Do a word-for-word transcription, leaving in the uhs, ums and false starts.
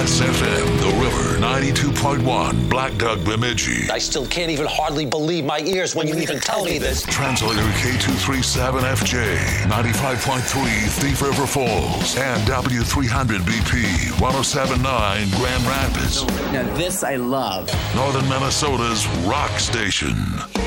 S F M, The River ninety-two point one, Black Duck, Bemidji. I still can't even hardly believe my ears when you even tell me this. Translator K two thirty-seven F J, ninety-five point three Thief River Falls, and W three hundred B P, one oh seven point nine Grand Rapids. Now this I love. Northern Minnesota's rock station.